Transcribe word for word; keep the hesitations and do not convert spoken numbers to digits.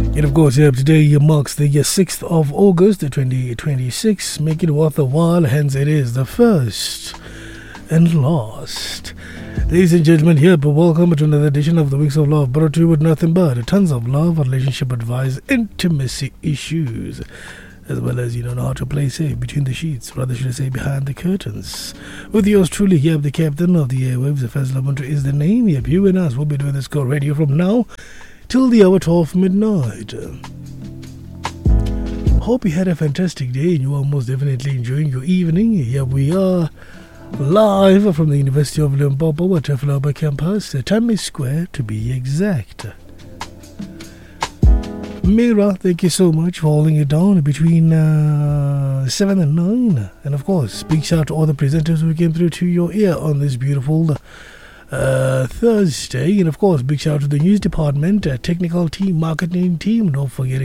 And of course, yeah, today marks the sixth of August, twenty twenty-six. Make it worth a while, hence it is the first and last. Ladies and gentlemen, here, but welcome to another edition of the Weeks of Love, brought to you with nothing but tons of love, relationship advice, intimacy issues, as well as, you know, how to play safe between the sheets, rather should I say behind the curtains. With yours truly, Yep, the captain of the airwaves, the first Lamuntra is the name. Yep, you and us will be doing this Go Radio from now till the hour twelve midnight. Hope you had a fantastic day and you are most definitely enjoying your evening. Here we are, live from the University of Limpopo at Teflaba campus, Time Square to be exact. Mira, thank you so much for holding it down between uh, seven and nine. And of course, big shout out to all the presenters who came through to your ear on this beautiful uh, Thursday. And of course, big shout out to the news department, uh, technical team, marketing team. Don't forget